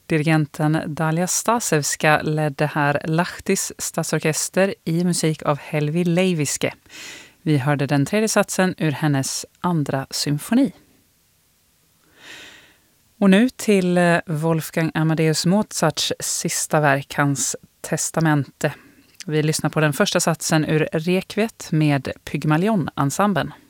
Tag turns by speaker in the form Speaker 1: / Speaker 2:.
Speaker 1: Dirigenten Dalia Stasevska ledde här Lahtis stadsorkester i musik av Helvi Leiviske. Vi hörde den tredje satsen ur hennes andra symfoni. Och nu till Wolfgang Amadeus Mozarts sista verk, hans Testamente. Vi lyssnar på den första satsen ur Rekviet med Pygmalion-ensemblen.